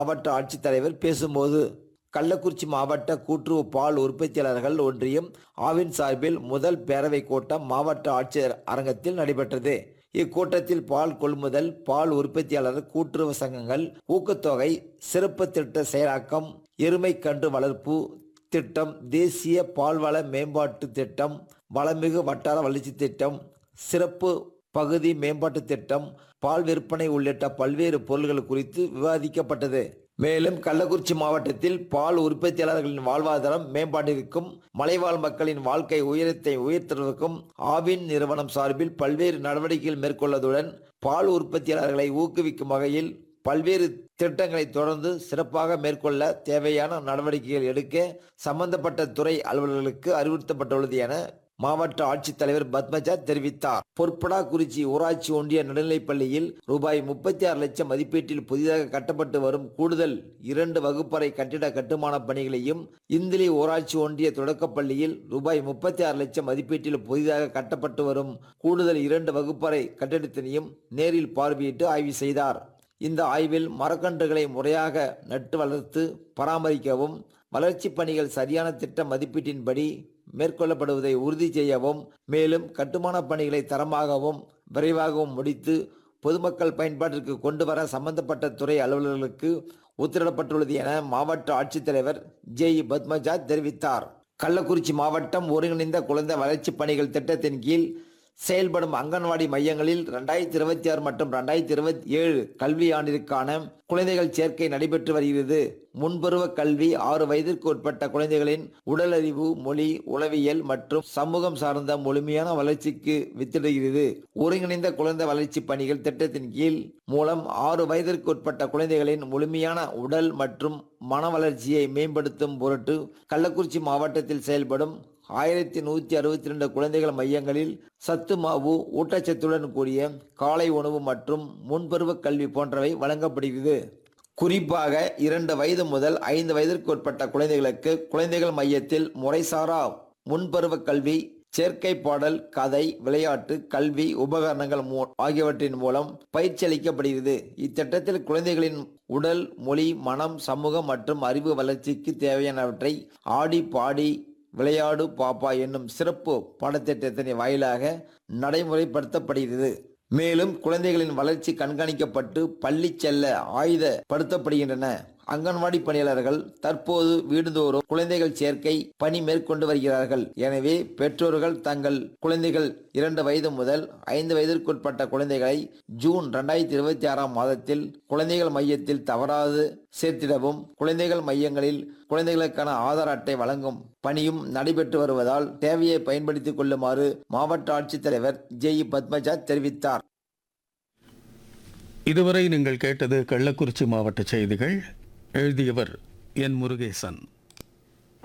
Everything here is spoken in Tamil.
மாவட்ட ஆட்சித்தலைவர் பேசும்போது, கள்ளக்குறிச்சி மாவட்ட கூட்டுறவு பால் உற்பத்தியாளர்கள் ஒன்றியம் ஆவின் சார்பில் முதல் பேரவை கூட்டம் மாவட்ட ஆட்சியர் அரங்கத்தில் நடைபெற்றது. இக்கூட்டத்தில் பால் கொள்முதல், பால் உற்பத்தியாளர் கூட்டுறவு சங்கங்கள் ஊக்கத்தொகை, சிறப்பு திட்ட செயலாக்கம், எருமை கன்று வளர்ப்பு திட்டம், தேசிய பால்வள மேம்பாட்டு திட்டம், வளமிகு வட்டார வளர்ச்சி திட்டம், சிறப்பு பகுதி மேம்பாட்டு திட்டம், பால் விற்பனை உள்ளிட்ட பல்வேறு பொருள்கள் குறித்து விவாதிக்கப்பட்டது. மேலும் கள்ளக்குறிச்சி மாவட்டத்தில் பால் உற்பத்தியாளர்களின் வாழ்வாதாரம் மேம்பாட்டிற்கும் மலைவாழ் மக்களின் வாழ்க்கை உயரத்தை உயர்த்துவதற்கும் ஆவின் நிறுவனம் சார்பில் பல்வேறு நடவடிக்கைகள் மேற்கொள்வதுடன் பால் உற்பத்தியாளர்களை ஊக்குவிக்கும் வகையில் பல்வேறு திட்டங்களை தொடர்ந்து சிறப்பாக மேற்கொள்ள தேவையான நடவடிக்கைகள் எடுக்க சம்பந்தப்பட்ட துறை அலுவலர்களுக்கு அறிவுறுத்தப்பட்டுள்ளது என மாவட்ட ஆட்சித்தலைவர் பத்மஜா தெரிவித்தார். பொற்படாக்குறிச்சி ஊராட்சி ஒன்றிய நடுநிலைப்பள்ளியில் ரூபாய் 36 லட்சம் மதிப்பீட்டில் புதிதாக கட்டப்பட்டு வரும் கூடுதல் 2 வகுப்பறை கட்டிட கட்டுமான பணிகளையும், இந்திலி ஊராட்சி ஒன்றிய தொடக்கப்பள்ளியில் ரூபாய் 36 லட்சம் மதிப்பீட்டில் புதிதாக கட்டப்பட்டு வரும் கூடுதல் 2 வகுப்பறை கட்டிடத்தினையும் நேரில் பார்வையிட்டு ஆய்வு செய்தார். இந்த ஆய்வில் மரக்கன்றுகளை முறையாக நட்டு வளர்த்து பராமரிக்கவும், வளர்ச்சி பணிகள் சரியான திட்ட மதிப்பீட்டின்படி மேற்கொள்ளப்படுவதை உறுதி செய்யவும், மேலும் கட்டுமான பணிகளை தரமாகவும் விரைவாகவும் முடித்து பொதுமக்கள் பயன்பாட்டிற்கு கொண்டு வர சம்பந்தப்பட்ட துறை அலுவலர்களுக்கு உத்தரவிடப்பட்டுள்ளது என மாவட்ட ஆட்சித்தலைவர் ஜே.இ. பத்மஜா தெரிவித்தார். கள்ளக்குறிச்சி மாவட்டம் ஒருங்கிணைந்த குழந்தை வளர்ச்சி பணிகள் திட்டத்தின் கீழ் செயல்படும் அங்கன்வாடி மையங்களில் 2026 மற்றும் 2027 கல்வியாண்டிற்கான குழந்தைகள் சேர்க்கை நடைபெற்று வருகிறது. முன்பருவ கல்வி 6 வயதிற்கு உட்பட்ட குழந்தைகளின் உடலறிவு, மொழி, உளவியல் மற்றும் சமூகம் சார்ந்த முழுமையான வளர்ச்சிக்கு வித்திடுகிறது. ஒருங்கிணைந்த குழந்தை வளர்ச்சி பணிகள் திட்டத்தின் கீழ் மூலம் 6 வயதிற்கு உட்பட்ட குழந்தைகளின் முழுமையான உடல் மற்றும் மன வளர்ச்சியை மேம்படுத்தும் பொருட்டு கள்ளக்குறிச்சி மாவட்டத்தில் செயல்படும் 1162 குழந்தைகள் மையங்களில் சத்து மாவு, ஊட்டச்சத்துடன் கூடிய காலை உணவு மற்றும் முன்பருவ கல்வி போன்றவை வழங்கப்படுகிறது. குறிப்பாக 2 வயது முதல் 5 வயதிற்கு உட்பட்ட குழந்தைகளுக்கு குழந்தைகள் மையத்தில் முறைசாரா முன்பருவ கல்வி, சேர்க்கை பாடல், கதை, விளையாட்டு, கல்வி உபகரணங்கள் ஆகியவற்றின் மூலம் பயிற்சி அளிக்கப்படுகிறது. இத்திட்டத்தில் குழந்தைகளின் உடல், மொழி, மனம், சமூகம் மற்றும் அறிவு வளர்ச்சிக்கு தேவையானவற்றை ஆடி பாடி விளையாடு பாப்பா என்னும் சிறப்பு பாடத்திட்டத்தின் வாயிலாக நடைமுறைப்படுத்தப்படுகிறது. மேலும் குழந்தைகளின் வளர்ச்சி கண்காணிக்கப்பட்டு பள்ளி செல்ல ஆயுதப்படுத்தப்படுகின்றன. அங்கன்வாடி பணியாளர்கள் தற்போது வீடுதோறும் குழந்தைகள் சேர்க்கை பணி மேற்கொண்டு வருகிறார்கள். எனவே பெற்றோர்கள் தங்கள் குழந்தைகள் 2 வயது முதல் 5 வயதிற்குட்பட்ட குழந்தைகளை ஜூன் 2026 மாதத்தில் குழந்தைகள் மையத்தில் தவறாது சேர்த்திடவும், குழந்தைகள் மையங்களில் குழந்தைகளுக்கான ஆதார் அட்டை வழங்கும் பணியும் நடைபெற்று வருவதால் தேவையை பயன்படுத்திக் கொள்ளுமாறு மாவட்ட ஆட்சித்தலைவர் ஜே.இ. பத்மஜா தெரிவித்தார். இதுவரை நீங்கள் கேட்டது கள்ளக்குறிச்சி மாவட்ட செய்திகள். எழுதியவர் என். முருகேசன்.